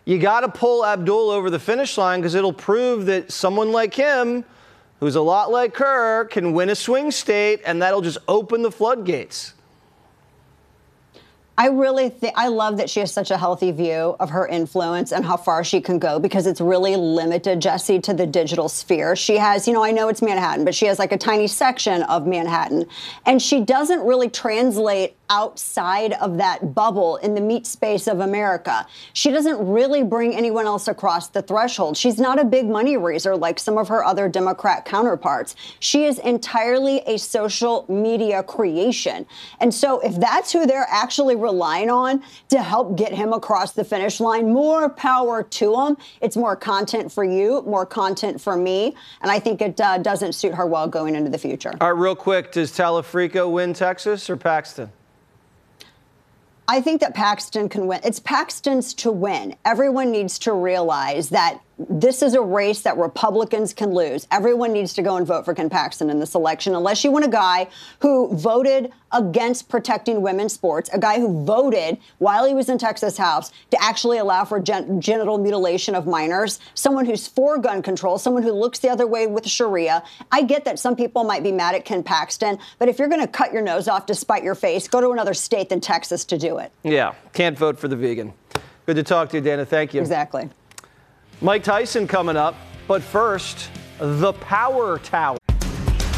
You got to pull Abdul over the finish line because it'll prove that someone like him, who's a lot like her, can win a swing state, and that'll just open the floodgates. I love that she has such a healthy view of her influence and how far she can go, because it's really limited, Jesse, to the digital sphere. She has, I know it's Manhattan, but she has like a tiny section of Manhattan, and she doesn't really translate outside of that bubble in the meat space of America. She doesn't really bring anyone else across the threshold. She's not a big money raiser like some of her other Democrat counterparts. She is entirely a social media creation. And so if that's who they're actually relying on to help get him across the finish line, more power to them. It's more content for you, more content for me. And I think it doesn't suit her well going into the future. All right, real quick, does Talafrico win Texas or Paxton? I think that Paxton can win. It's Paxton's to win. Everyone needs to realize that this is a race that Republicans can lose. Everyone needs to go and vote for Ken Paxton in this election, unless you want a guy who voted against protecting women's sports, a guy who voted while he was in Texas House to actually allow for genital mutilation of minors, someone who's for gun control, someone who looks the other way with Sharia. I get that some people might be mad at Ken Paxton, but if you're going to cut your nose off to spite your face, go to another state than Texas to do it. Yeah, can't vote for the vegan. Good to talk to you, Dana. Thank you. Exactly. Mike Tyson coming up, but first, the Power Tower.